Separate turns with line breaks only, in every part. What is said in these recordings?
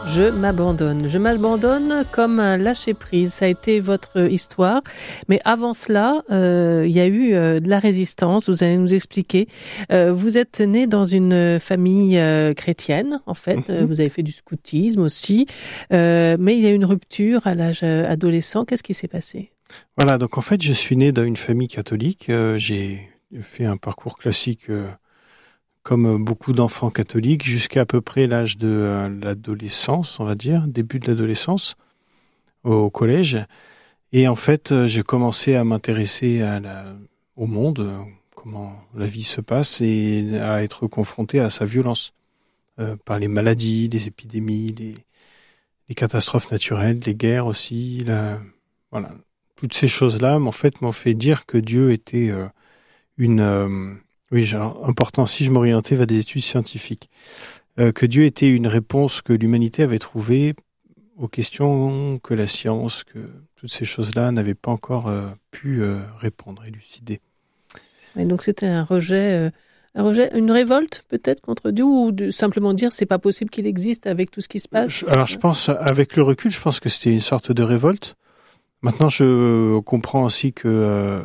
Je m'abandonne. Je m'abandonne comme un lâcher-prise. Ça a été votre histoire. Mais avant cela, il y a eu de la résistance. Vous allez nous expliquer. Vous êtes né dans une famille chrétienne, en fait. Vous avez fait du scoutisme aussi. Mais il y a eu une rupture à l'âge adolescent. Qu'est-ce qui s'est passé ?
Voilà, donc en fait, je suis né dans une famille catholique. J'ai fait un parcours classique comme beaucoup d'enfants catholiques, jusqu'à peu près l'âge de l'adolescence, on va dire, début de l'adolescence, au collège. Et en fait, j'ai commencé à m'intéresser au monde, comment la vie se passe, et à être confronté à sa violence, par les maladies, les épidémies, les catastrophes naturelles, les guerres aussi. Voilà. Toutes ces choses-là, en fait, m'ont fait dire que Dieu était important si je m'orientais vers des études scientifiques, que Dieu était une réponse que l'humanité avait trouvée aux questions que la science, que toutes ces choses-là n'avaient pas encore pu répondre, élucider.
Et donc c'était un rejet, une révolte peut-être contre Dieu, ou de simplement dire c'est pas possible qu'il existe avec tout ce qui se passe.
Je pense, avec le recul, je pense que c'était une sorte de révolte. Maintenant, je comprends aussi que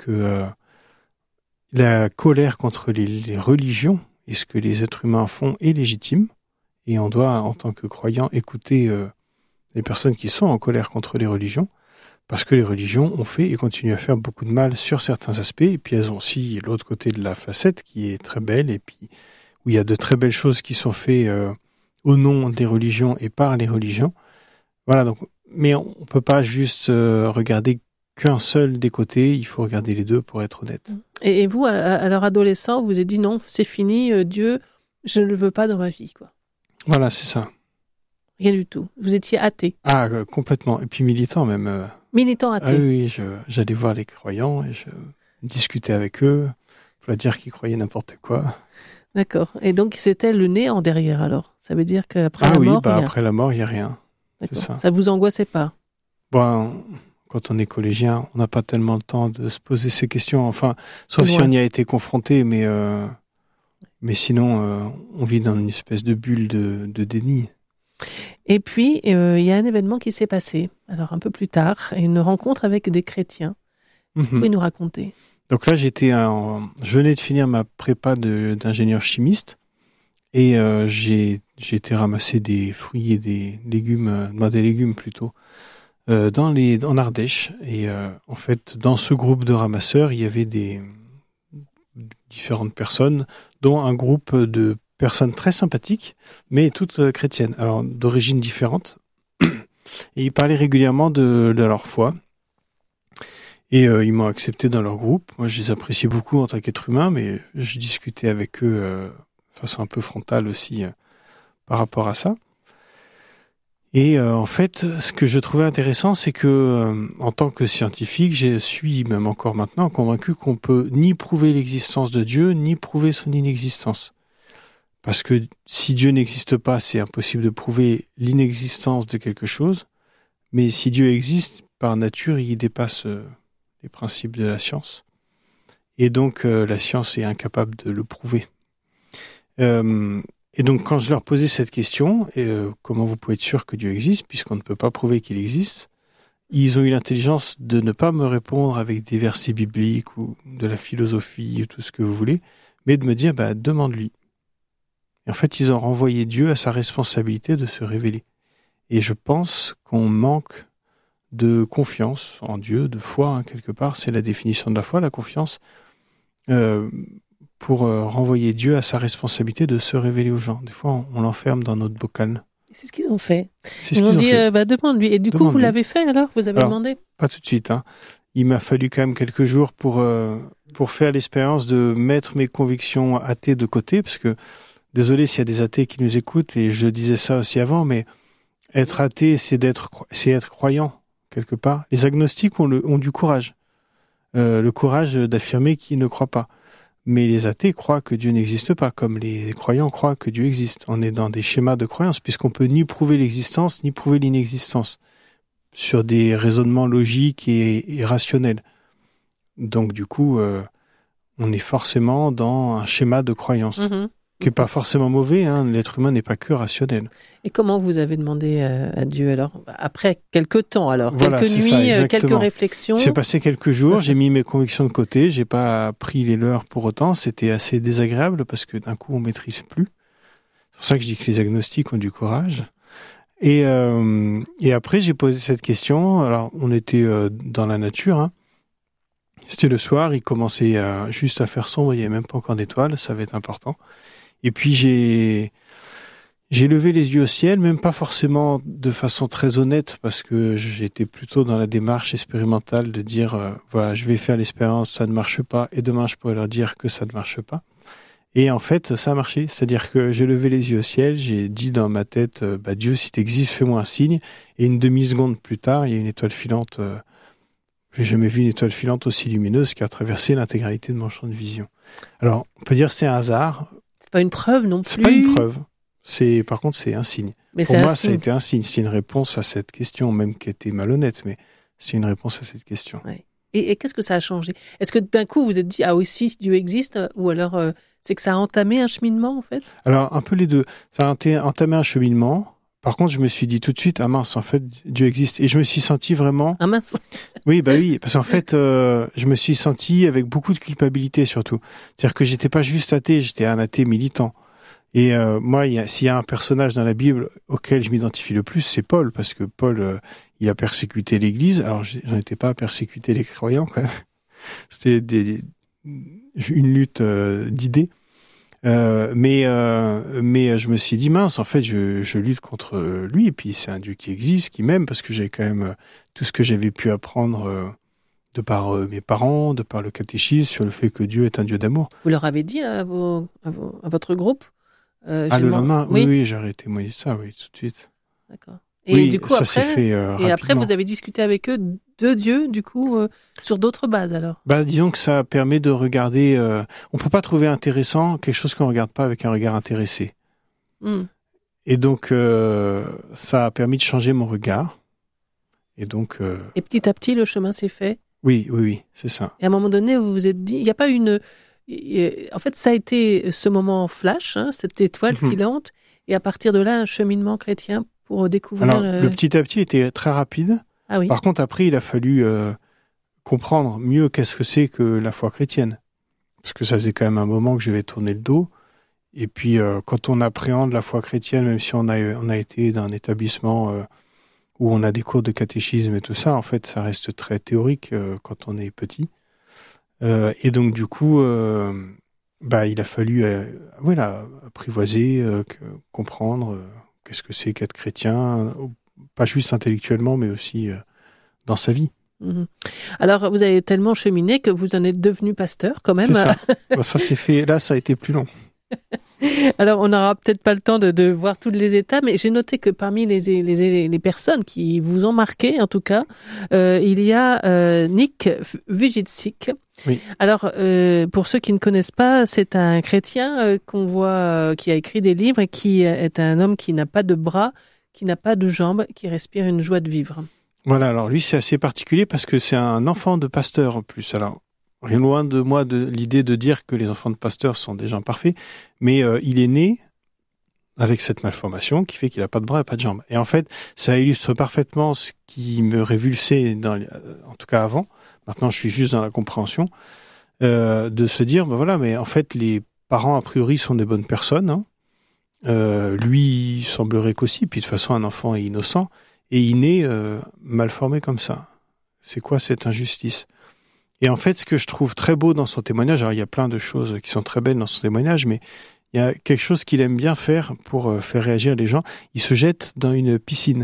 la colère contre les religions et ce que les êtres humains font est légitime. Et on doit, en tant que croyants, écouter les personnes qui sont en colère contre les religions, parce que les religions ont fait et continuent à faire beaucoup de mal sur certains aspects. Et puis elles ont aussi l'autre côté de la facette qui est très belle, et puis où il y a de très belles choses qui sont faites au nom des religions et par les religions. Voilà, donc, mais on ne peut pas juste regarder qu'un seul des côtés, il faut regarder les deux pour être honnête.
Et vous, à l'heure adolescent, vous vous êtes dit non, c'est fini, Dieu, je ne le veux pas dans ma vie, quoi.
Voilà, c'est ça.
Rien du tout. Vous étiez athée.
Ah, complètement. Et puis militant même.
Militant athée.
Ah oui, j'allais voir les croyants et je discutais avec eux pour leur dire qu'ils croyaient n'importe quoi.
D'accord. Et donc c'était le néant derrière alors. Ça veut dire qu'après la mort,
après la mort, il n'y a rien.
D'accord.
C'est ça.
Ça vous angoissait pas ?
Bon, quand on est collégien, on n'a pas tellement le temps de se poser ces questions. Enfin, sauf si on y a été confronté, mais sinon, on vit dans une espèce de bulle de déni.
Et puis, il y a un événement qui s'est passé, alors un peu plus tard, une rencontre avec des chrétiens. Vous pouvez nous raconter ?
Donc là, je venais de finir ma prépa d'ingénieur chimiste, et j'ai été ramasser des fruits et des légumes plutôt, en Ardèche. Et en fait, dans ce groupe de ramasseurs, il y avait différentes personnes, dont un groupe de personnes très sympathiques, mais toutes chrétiennes, alors d'origines différentes. Et ils parlaient régulièrement de leur foi. Et ils m'ont accepté dans leur groupe. Moi, je les apprécie beaucoup en tant qu'être humain, mais je discutais avec eux de façon un peu frontale aussi par rapport à ça. Et en fait, ce que je trouvais intéressant, c'est que en tant que scientifique, je suis même encore maintenant convaincu qu'on peut ni prouver l'existence de Dieu, ni prouver son inexistence. Parce que si Dieu n'existe pas, c'est impossible de prouver l'inexistence de quelque chose. Mais si Dieu existe, par nature, il dépasse les principes de la science. Et donc, la science est incapable de le prouver. Et donc, quand je leur posais cette question, comment vous pouvez être sûr que Dieu existe, puisqu'on ne peut pas prouver qu'il existe, ils ont eu l'intelligence de ne pas me répondre avec des versets bibliques ou de la philosophie ou tout ce que vous voulez, mais de me dire, demande-lui. Et en fait, ils ont renvoyé Dieu à sa responsabilité de se révéler. Et je pense qu'on manque de confiance en Dieu, de foi, quelque part. C'est la définition de la foi, la confiance, pour renvoyer Dieu à sa responsabilité de se révéler aux gens. Des fois, on l'enferme dans notre bocal.
C'est ce qu'ils ont fait. Ils ont dit, demande-lui. Et du coup, vous l'avez fait alors ? Vous avez demandé ?
Pas tout de suite. Il m'a fallu quand même quelques jours pour faire l'expérience de mettre mes convictions athées de côté, parce que désolé s'il y a des athées qui nous écoutent, et je disais ça aussi avant, mais être athée, c'est être croyant, quelque part. Les agnostiques ont du courage. Le courage d'affirmer qu'ils ne croient pas. Mais les athées croient que Dieu n'existe pas, comme les croyants croient que Dieu existe. On est dans des schémas de croyance, puisqu'on peut ni prouver l'existence, ni prouver l'inexistence, sur des raisonnements logiques et rationnels. Donc du coup, on est forcément dans un schéma de croyance. qui est pas forcément mauvais. Hein. L'être humain n'est pas que rationnel.
Et comment vous avez demandé à Dieu alors? Après quelques temps alors,
Voilà,
quelques nuits, quelques réflexions.
Il s'est passé quelques jours, j'ai mis mes convictions de côté, j'ai pas pris les leurs pour autant. C'était assez désagréable parce que d'un coup on maîtrise plus. C'est pour ça que je dis que les agnostiques ont du courage. Et après j'ai posé cette question. Alors on était dans la nature. Hein. C'était le soir, il commençait juste à faire sombre, il n'y avait même pas encore d'étoiles, ça va être important. Et puis j'ai levé les yeux au ciel, même pas forcément de façon très honnête, parce que j'étais plutôt dans la démarche expérimentale de dire, voilà, je vais faire l'expérience, ça ne marche pas, et demain je pourrais leur dire que ça ne marche pas. Et en fait, ça a marché. C'est-à-dire que j'ai levé les yeux au ciel, j'ai dit dans ma tête, Dieu, si t'existes, fais-moi un signe. Et une demi-seconde plus tard, il y a une étoile filante. J'ai jamais vu une étoile filante aussi lumineuse qui a traversé l'intégralité de mon champ de vision. Alors, on peut dire que c'est un hasard.
C'est pas une preuve non plus.
C'est pas une preuve. Par contre, c'est un signe.
Mais
pour moi, ça a été un signe. C'est une réponse à cette question, même qui était malhonnête, mais c'est une réponse à cette question.
Ouais. Et qu'est-ce que ça a changé? Est-ce que d'un coup, vous vous êtes dit, ah aussi, Dieu existe? Ou alors, c'est que ça a entamé un cheminement, en fait?
Alors, un peu les deux. Ça a entamé un cheminement. Par contre, je me suis dit tout de suite, ah mince, en fait, Dieu existe. Et je me suis senti vraiment...
Ah mince.
Oui, parce qu'en fait, je me suis senti avec beaucoup de culpabilité, surtout. C'est-à-dire que j'étais pas juste athée, j'étais un athée militant. Et moi, s'il y a un personnage dans la Bible auquel je m'identifie le plus, c'est Paul, parce que Paul, il a persécuté l'Église. Alors, j'en étais pas à persécuter les croyants, quand même. C'était une lutte d'idées. Mais je me suis dit, mince, en fait, je lutte contre lui, et puis c'est un Dieu qui existe, qui m'aime, parce que j'avais quand même tout ce que j'avais pu apprendre de par mes parents, de par le catéchisme, sur le fait que Dieu est un Dieu d'amour.
Vous leur avez dit à votre groupe?
Le lendemain, oui, j'ai témoigné de ça, oui, tout de suite.
D'accord. Et
oui,
du coup,
ça
après,
s'est fait rapidement.
Et après, vous avez discuté avec eux de Dieu, du coup, sur d'autres bases, alors?
Disons que ça permet de regarder... on peut pas trouver intéressant quelque chose qu'on regarde pas avec un regard intéressé. Et donc, ça a permis de changer mon regard. Et donc...
Et petit à petit, le chemin s'est fait?
Oui, c'est ça.
Et à un moment donné, vous vous êtes dit... Il n'y a pas une... En fait, ça a été ce moment flash, hein, cette étoile filante, et à partir de là, un cheminement chrétien pour découvrir...
Alors, le petit à petit était très rapide.
Ah oui.
Par contre, après, il a fallu comprendre mieux qu'est-ce que c'est que la foi chrétienne. Parce que ça faisait quand même un moment que je vais tourner le dos. Et puis, quand on appréhende la foi chrétienne, même si on a été dans un établissement où on a des cours de catéchisme et tout ça, en fait, ça reste très théorique quand on est petit. Et donc, du coup, il a fallu apprivoiser, comprendre qu'est-ce que c'est qu'être chrétien, pas juste intellectuellement, mais aussi dans sa vie.
Alors, vous avez tellement cheminé que vous en êtes devenu pasteur, quand même.
C'est ça. Ça s'est fait. Là, ça a été plus long.
Alors, on n'aura peut-être pas le temps de voir tous les états, mais j'ai noté que parmi les personnes qui vous ont marqué, en tout cas, il y a Nick Vujicic.
Oui.
Alors, pour ceux qui ne connaissent pas, c'est un chrétien qu'on voit, qui a écrit des livres et qui est un homme qui n'a pas de bras, qui n'a pas de jambes, qui respire une joie de vivre.
Voilà, alors lui, c'est assez particulier parce que c'est un enfant de pasteur en plus. Alors, rien loin de moi de l'idée de dire que les enfants de pasteurs sont des gens parfaits, mais il est né avec cette malformation qui fait qu'il n'a pas de bras et pas de jambes. Et en fait, ça illustre parfaitement ce qui me révulsait, en tout cas avant. Maintenant, je suis juste dans la compréhension de se dire, mais en fait, les parents, a priori, sont des bonnes personnes. Hein. Lui, il semblerait qu'aussi, puis de toute façon, un enfant est innocent, et il naît mal formé comme ça. C'est quoi cette injustice? Et en fait, ce que je trouve très beau dans son témoignage, alors il y a plein de choses qui sont très belles dans son témoignage, mais il y a quelque chose qu'il aime bien faire pour faire réagir les gens. Il se jette dans une piscine.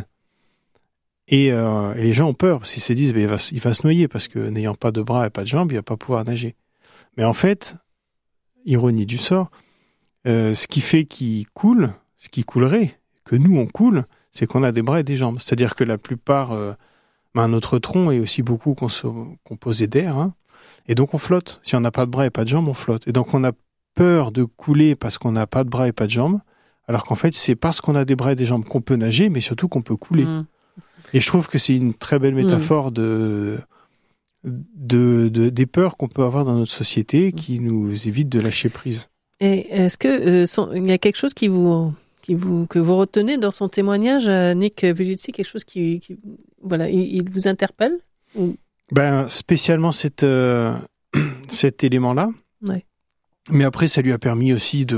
Et les gens ont peur, parce qu'ils se disent, il va se noyer, parce que n'ayant pas de bras et pas de jambes, il va pas pouvoir nager. Mais en fait, ironie du sort, ce qui fait qu'il coule, ce qui coulerait, que nous on coule, c'est qu'on a des bras et des jambes. C'est-à-dire que la plupart, notre tronc est aussi beaucoup composé d'air, hein, et donc on flotte. Si on n'a pas de bras et pas de jambes, on flotte. Et donc on a peur de couler parce qu'on n'a pas de bras et pas de jambes, alors qu'en fait c'est parce qu'on a des bras et des jambes qu'on peut nager, mais surtout qu'on peut couler. Et je trouve que c'est une très belle métaphore des peurs qu'on peut avoir dans notre société qui nous évite de lâcher prise.
Et est-ce que il y a quelque chose que vous retenez dans son témoignage, Nick Vujicic, quelque chose voilà, il vous interpelle ou...
Spécialement cet élément-là.
Ouais.
Mais après, ça lui a permis aussi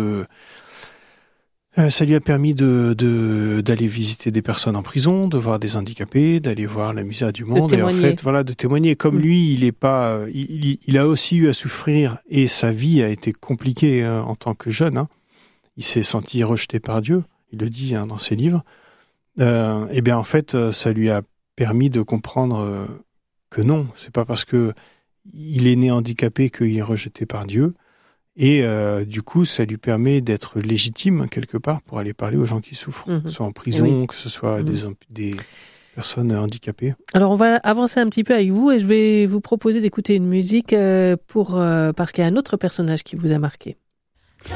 d'aller visiter des personnes en prison, de voir des handicapés, d'aller voir la misère du monde, et en fait, voilà, de témoigner. Comme lui, il a aussi eu à souffrir, et sa vie a été compliquée en tant que jeune. Hein. Il s'est senti rejeté par Dieu. Il le dit dans ses livres. Et bien, en fait, ça lui a permis de comprendre que non, c'est pas parce que il est né handicapé qu'il est rejeté par Dieu. Et du coup, ça lui permet d'être légitime quelque part pour aller parler aux gens qui souffrent, que ce soit en prison, que ce soit des personnes handicapées.
Alors, on va avancer un petit peu avec vous et je vais vous proposer d'écouter une musique parce qu'il y a un autre personnage qui vous a marqué.